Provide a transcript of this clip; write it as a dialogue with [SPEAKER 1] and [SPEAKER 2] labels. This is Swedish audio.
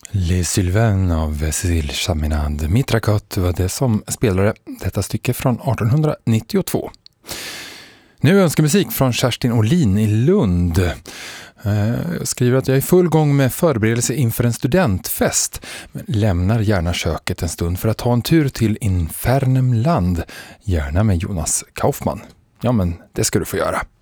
[SPEAKER 1] Les Sylvains av Cécile Chaminade Mitracotte var det som spelade detta stycke från 1892. Nu önskar musik från Kerstin Olin i Lund. Jag skriver att jag är i full gång med förberedelse inför en studentfest, men lämnar gärna köket en stund för att ta en tur till Infernemland, gärna med Jonas Kaufman. Ja, men det ska du få göra.